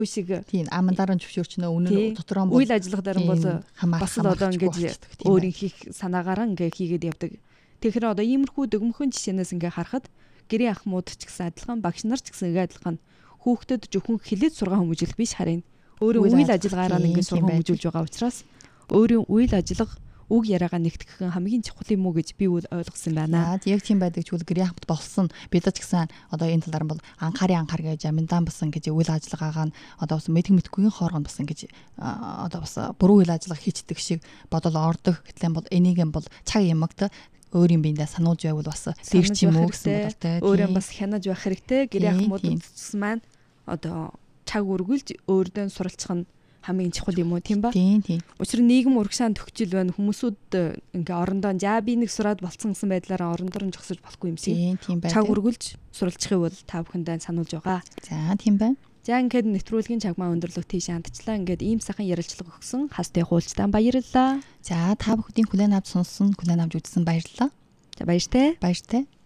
Үсэг тийм амандараа зөвшөөрч өнөө дотроо үйл ажиллагаа дараа бол бас л одоо ингээд өөрийн хийх санаагаараа ингээд хийгээд явдаг. Тэгэхээр одоо иймэрхүү дөгмөхөн жишээнээс ингээд харахад гэрийн ахмууд ч гэсэн адилхан, багш нар ч гэсэн ингээд адилхан хүүхдэд зөвхөн хилээд сургаан хүмүүжүүлэх биш харин өөрийн үйл ажиллагаараа ингээд сургаан хүмүүжүүлж байгаа учраас өөрийн үйл ажиллагаа үг яриагаа нэгтгэх нь хамгийн чухал юм уу гэж би ойлгосон байна. Яг тийм байдаг ч үл гэрийн хамт болсон бид ч гэсэн одоо энэ талаар бол анхаар гэж аминдан басан гэж үйл ажиллагаагаа нь одоо бас мэдгүйн хооргонд басан гэж одоо бас буруу үйл ажиллагаа хийцдэг шиг бодол ордог. Гэтлэн бол энийг нь бол цаг ямагт өөрийн биендээ сануулж байвал бас дэрч юм уу гэсэн бодолтой. Өөрөө бас хянаж байх хэрэгтэй. Гэрийн хамтууд маань одоо цаг үргэлж өөрдөө суралцах нь хамгийн чухал юм уу тийм ба? Тийм. Учир нь нийгэм урагшаанд төгчил байна. Хүмүүсүүд ингээ орондоо би нэг сураад болцсон гэсэн байдлаараа орондоор нь зогсож болохгүй юм шиг. Тийм байна. Цаг үргэлж суралцахыг бол та бүхэндээ сануулж байгаа. За тийм байна. За ингээд нэвтрүүлгийн чагмаа өндөрлөг тийш хандчлаа. Ингээд ийм сайхан ярилцлага өгсөн хастай хуулцтай баярлалаа. За та бүхдийн хүлээн авч сонссон, хүлээн авч үзсэн баярлалаа. За баяртай. Баяртай.